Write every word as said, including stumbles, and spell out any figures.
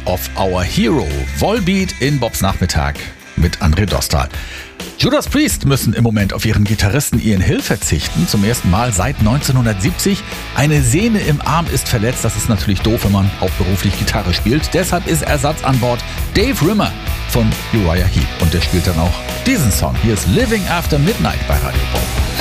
of Our Hero. Volbeat in Bobs Nachmittag mit André Dostal. Judas Priest müssen im Moment auf ihren Gitarristen Ian Hill verzichten. Zum ersten Mal seit neunzehnhundertsiebzig. Eine Sehne im Arm ist verletzt. Das ist natürlich doof, wenn man hauptberuflich Gitarre spielt. Deshalb ist Ersatz an Bord Dave Rimmer von Uriah Heep. Und der spielt dann auch diesen Song. Hier ist Living After Midnight bei Radio Bob.